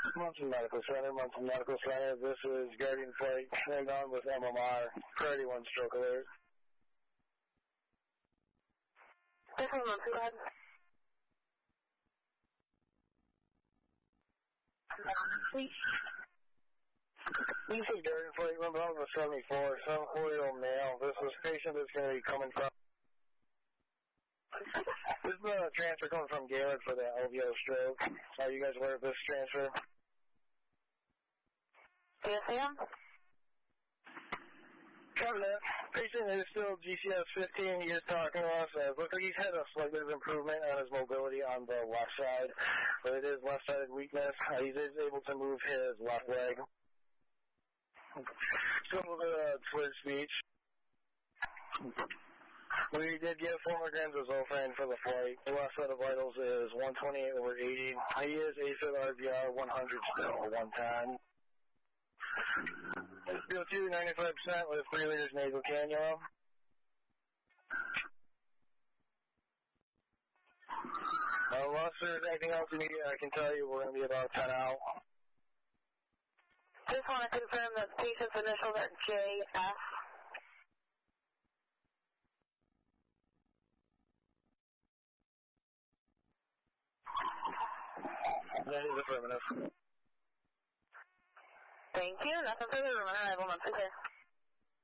Munson Medical Center, this is Guardian Flight, hang on with MMR, priority 1 stroke alert. This is Munson, go ahead. This is Guardian Flight, number 74, 74-year-old male. This is a patient that's going to be coming from... This is a transfer coming from Gaylord for the LVO stroke. Are you guys aware of this transfer? Yes, ma'am. That patient is still GCS 15. He is talking to us. Looks like he's had a slight bit of improvement on his mobility on the left side, but it is left-sided weakness. He is able to move his left leg. Still with a slurred speech. We did get 4 milligrams of Zofran for the flight. The last set of vitals is 128/80. He is AFib RVR 100 still, 110. SpO2 95% with 3 liters nasal cannula. Unless there's anything else you need, I can tell you we're going to be about 10 out. Just want to confirm that the patient's initials are JF. That is affirmative. Thank you. Nothing further. Arrival, Munson, clear.